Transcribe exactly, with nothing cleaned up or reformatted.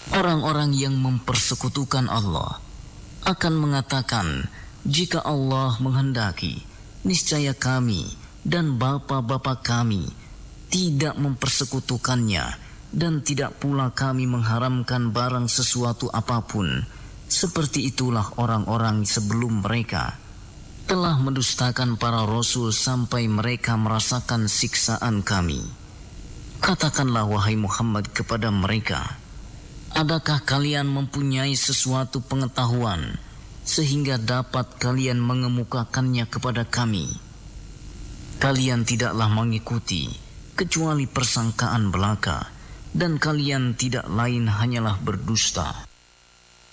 Orang-orang yang mempersekutukan Allah akan mengatakan, jika Allah menghendaki, niscaya kami dan bapa-bapa kami tidak mempersekutukannya, dan tidak pula kami mengharamkan barang sesuatu apapun. Seperti itulah orang-orang sebelum mereka telah mendustakan para rasul sampai mereka merasakan siksaan kami. Katakanlah wahai Muhammad kepada mereka, adakah kalian mempunyai sesuatu pengetahuan sehingga dapat kalian mengemukakannya kepada kami? Kalian tidaklah mengikuti kecuali persangkaan belaka, dan kalian tidak lain hanyalah berdusta.